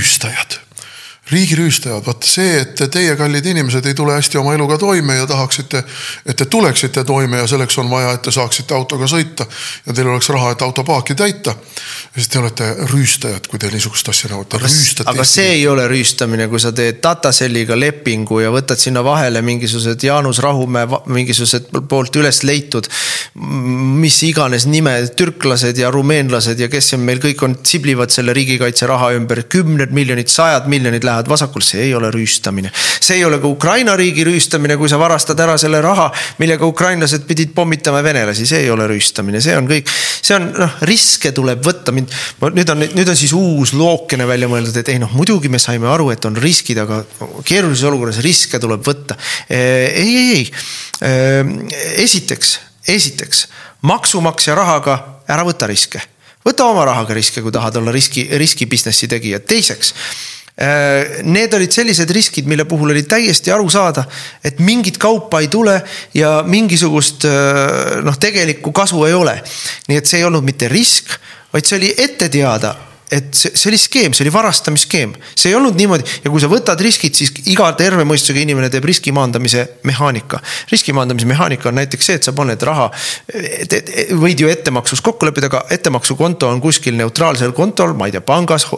riigirüüstajad, vaat see, et teie kallid inimesed ei tule hästi oma eluga toime ja tahaksite, et te tuleksite toime ja selleks on vaja, et te saaksite autoga sõita ja teil oleks raha, et autopaaki täita. Ja siis te olete rüüstajad, kui te niisugust asja nõuate. Aga see ei ole rüüstamine, kui sa teed Datacelliga lepingu ja võtad sinna vahele mingisugused Jaanus Rahumäe, mingisugused poolt üles leitud, mis iganes nime, türklased ja rumeenlased ja kes meil kõik on, siblivad selle riigikaitse raha ümber, 10 miljonid, 100 miljonid lähevad vasakul, see ei ole rüüstamine. See ei ole ka Ukraina riigi rüüstamine, kui sa varastad ära selle raha, millega ukrainlased pidid pommitama venelasi, see ei ole rüüstamine, see on kõik, see on, riske tuleb võtta. Nüüd on siis uus lookene välja mõeldud, et muidugi me saime aru, et on riskid, aga keerulises olukorras riske tuleb võtta. Ei. Esiteks, maksumaksja rahaga ära võta riske. Võta oma rahaga riske, kui tahad olla riski businessi tegija. Teiseks, need olid sellised riskid, mille puhul oli täiesti aru saada, et mingit kaupa ei tule ja mingisugust tegelikku kasu ei ole. Nii et see ei olnud mitte risk, vaid see oli ette teada, et see oli skeem, see oli varastamisskeem. See ei olnud niimoodi, ja kui sa võtad riskid, siis iga terve mõistusega inimene teeb riskimaandamise mehaanika. Riskimaandamise mehaanika on näiteks see, et sa paned raha, võid ju ettemaksus kokku leppida, aga ettemaksukonto on kuskil neutraalsel kontol, ma ei tea, pangas,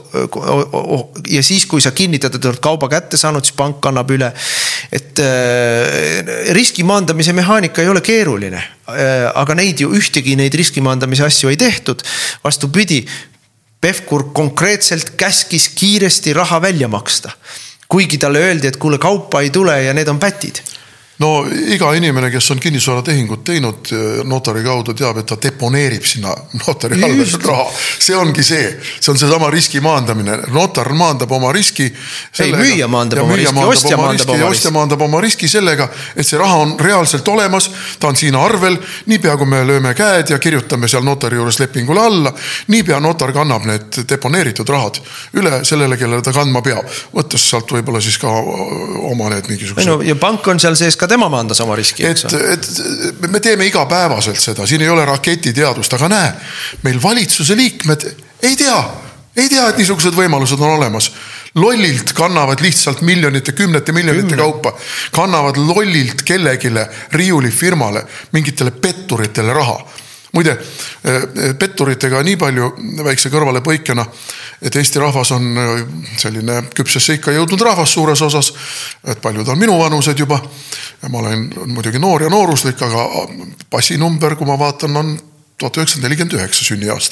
ja siis, kui sa kinnitad, et oled kauba kätte saanud, siis pank annab üle. Et riskimaandamise mehaanika ei ole keeruline, aga ühtegi neid riskimaandamise asju ei tehtud. Vastupidi, Pevkur konkreetselt käskis kiiresti raha välja maksta. Kuigi talle öeldi, et kuule kaupa ei tule ja need on pätid. No iga inimene, kes on kinnisvaratehingut teinud notari kaudu, teab, et ta deponeerib sinna notari halvest raha. See ongi see. See on see sama riski maandamine. Notar maandab oma riski. Müüja maandab oma riski, ostja maandab oma riski sellega, et see raha on reaalselt olemas, ta on siin arvel, niipea kui me lööme käed ja kirjutame seal notari juures lepingule alla, niipea notar kannab need deponeeritud rahad üle sellele, kellele ta kandma peab. Võttes sealt võib-olla siis ka oma need mingisugused. Ja pank on seal sees ka tema maandas oma riski. Me teeme igapäevaselt seda, siin ei ole raketiteadust, aga näe, meil valitsuse liikmed ei tea, et niisugused võimalused on olemas. Lollilt kannavad lihtsalt miljonite, kümnete miljonite kaupa, kannavad lollilt kellegile riiulifirmale, mingitele petturitele raha. Muide, petturitega nii palju väikse kõrvale põikena, et Eesti rahvas on selline küpsesse ikka jõudnud rahvas suures osas, et paljud on minu vanused juba, ja ma olen muidugi noor ja nooruslik, aga passinumber, kui ma vaatan, on 1949 sünniaasta.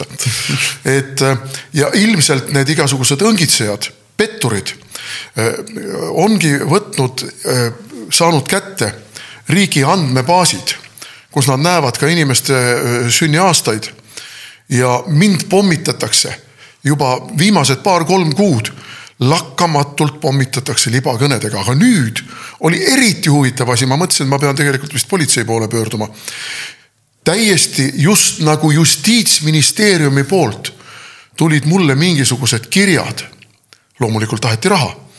Ja ilmselt need igasugused õngitsejad, petturid, ongi saanud kätte riigi andmebaasid, kus nad näevad ka inimeste sünniaastaid ja mind pommitatakse juba viimased 2-3 kuud lakkamatult pommitatakse libakõnedega, aga nüüd oli eriti huvitav asi, ma mõtlesin, et ma pean tegelikult vist politsei poole pöörduma. Täiesti just nagu Justiitsministeeriumi poolt tulid mulle mingisugused kirjad. Loomulikult taheti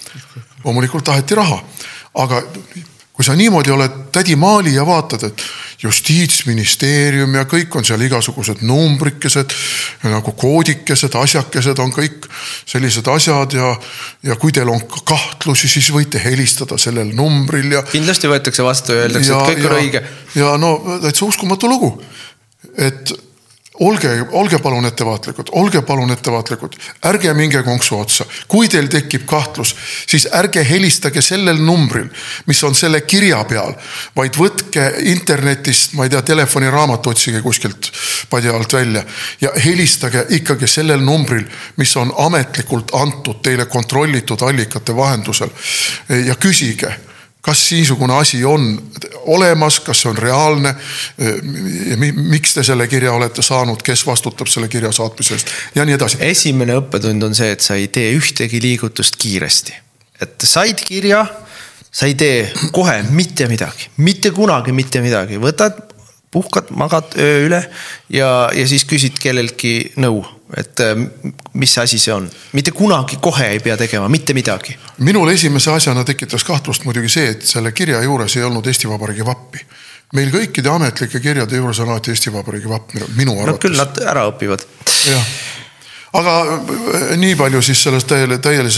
raha, aga kui sa niimoodi oled tädi maali ja vaatad, et Justiitsministeerium ja kõik on seal igasugused numbrikesed, nagu koodikesed, asjakesed on kõik sellised asjad ja kui teil on kahtlusi, siis võite helistada sellel numbril. Ja kindlasti võetakse vastu ja öeldakse, et kõik on õige. Ja täitsa uskumatu lugu, et olge palun ettevaatlikud, ärge minge konksu otsa. Kui teil tekib kahtlus, siis ärge helistage sellel numbril, mis on selle kirja peal, vaid võtke internetist, ma ei tea, telefoniraamat otsige kuskilt padja alt välja ja helistage ikkagi sellel numbril, mis on ametlikult antud teile kontrollitud allikate vahendusel ja küsige, kas niisugune asi on olemas, kas see on reaalne, miks te selle kirja olete saanud, kes vastutab selle kirja saatmisest ja nii edasi. Esimene õppetund on see, et sa ei tee ühtegi liigutust kiiresti. Et said kirja, sa ei tee kohe mitte midagi, mitte kunagi mitte midagi. Võtad, puhkad, magad öö üle ja siis küsid kelleltki nõu, et mis asi see on. Mitte kunagi kohe ei pea tegema, mitte midagi. Minul esimese asjana tekitas kahtlust muidugi see, et selle kirja juures ei olnud Eesti Vabariigi vappi. Meil kõikide ametlike kirjade juures on alati Eesti Vabariigi vapp, minu arvates. No küll nad ära õpivad. Jah. Aga nii palju siis sellest täielisest